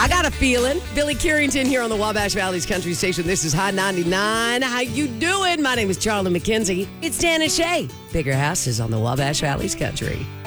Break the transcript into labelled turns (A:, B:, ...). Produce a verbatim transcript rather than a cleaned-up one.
A: I got a feeling. Billy Carrington here on the Wabash Valley's Country Station. This is Hot ninety-nine. How you doing? My name is Charlie McKenzie. It's Dan and Shay. Bigger houses on the Wabash Valley's Country.